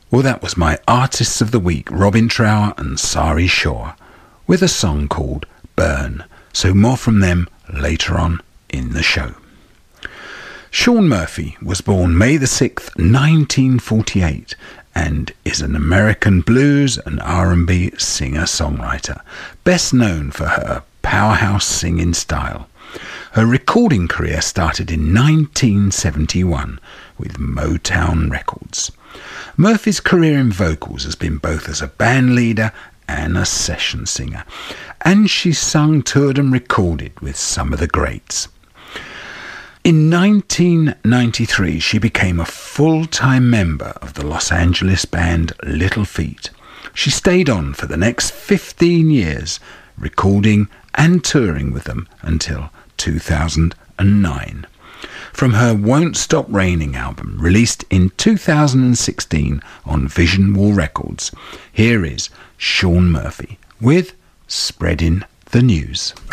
Well, that was my Artists of the Week, Robin Trower and Sari Shaw, with a song called Burn. So more from them later on in the show. Shaun Murphy was born May the 6th, 1948, and is an American blues and R&B singer-songwriter, best known for her powerhouse singing style. Her recording career started in 1971 with Motown Records. Murphy's career in vocals has been both as a band leader and a session singer, and she sung, toured and recorded with some of the greats. In 1993, she became a full-time member of the Los Angeles band Little Feat. She stayed on for the next 15 years, recording and touring with them until 2009. From her Won't Stop Raining album, released in 2016 on Vision Wall Records, here is Shaun Murphy with Spreading the News.